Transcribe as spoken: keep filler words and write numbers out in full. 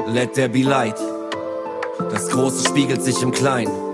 Let there be light. Das Große spiegelt sich im Kleinen.